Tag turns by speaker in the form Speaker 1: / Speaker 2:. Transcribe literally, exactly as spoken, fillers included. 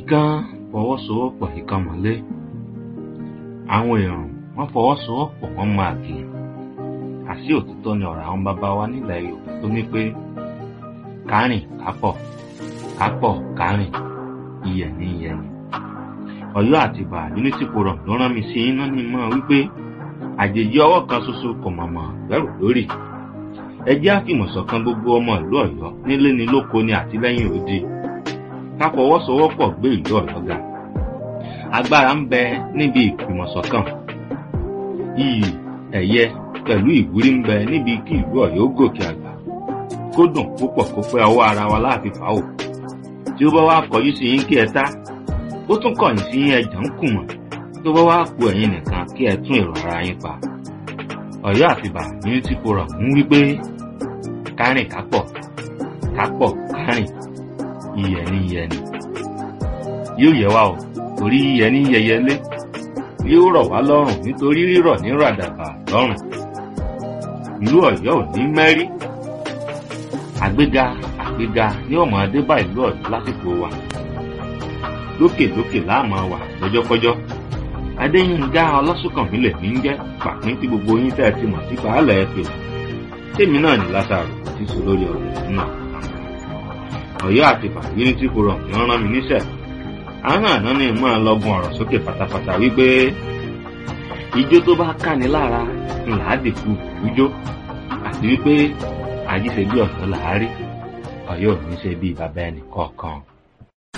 Speaker 1: Ìkan fọwọ́sowọ́pọ̀ ìkan mọ́lé. Àwọn èèyàn wọ́n fọwọ́sowọ́pọ̀ wọ́n máa kì í. Àṣé òtítọ́ ni ọ̀rọ̀ àwọn bàbá wa nílẹ̀ Yorùbá tó ní pé kárìn kápọ̀ kápọ̀ kárìn iyẹ̀ ní iyẹ̀ ni. Ọ̀yọ́ Àtìbà Unity Forum ló rán mi sí iná ní mọ́ wípé àjèjì ọwọ́ kan ṣoṣo kò mọ̀mọ́ bẹ̀rù lórí. Ẹ jẹ́ àfìmọ̀ṣọ̀kan gbogbo ọmọ ìlú Ọ̀yọ́ nílé ni lóko ni àtìlẹ́yìn òdi. Ká fọwọ́sowọ́pọ̀ gbé ìlú Ọ̀yọ́ ga. Agbára ń bẹ níbi ìfìmọ̀ṣọ̀kan. Iyì ẹ̀yẹ pẹ̀lú ìwúrí ń bẹ níbi kí ìlú Ọ̀yọ́ gòkè àgbà. Kó dùn púpọ̀ kó pẹ́ ọwọ́ ara wa láàfin fàáwò. Tí ó bá wá kọjú sí yín kí ẹ tá, ó tún kọ̀yìn sí yín ẹ̀jẹ̀ ń kùmọ̀. Tó bá wá ku ẹ̀yin nìkan kí ẹ tún èrò ara yín pa. Ọ̀yọ́ Àtìbà Unity Forum ń wí pé kárìn kápọ̀ kápọ̀ kárìn iyẹ̀ ní iyẹ̀ ni. Yóò yẹ wá o, torí iyẹ̀ ní yẹyẹlé. Yóò rọ̀ wá lọ́rùn nítorí rírọ̀ ní ràdàbà lọ́rùn. Ìlú Ọ̀yọ́ ò ní mẹ́rí. Àgbéga àgbéga ní ọmọ adébá ìlú Ọ̀yọ́ lásìkò wa. Lókè lókè láàmú wà lọ́jọ́kọ́jọ́. Adéyínká Ọlásùnkànmí lè ní jẹ́ pàpín tí gbogbo yín tẹ́ ẹ ti mọ̀ sí baálẹ̀ ẹ̀fẹ̀. Tèmi náà ní Lásárù ti sọ lórí ọ̀rọ̀ náà. Ọ̀yọ́ Àtìbà Unity Forum ní rán mi níṣẹ́. Àwọn àná ni máa lọ́gun ọ̀rọ̀ sókè pátápátá wípé ijó tó bá káni lára ńlá dìkú ìjó àti wípé àjíṣe bí ọ̀sán làárí Ọ̀yọ́ ò ní ṣe bí bàbá ẹnì kọ̀ọ̀kan.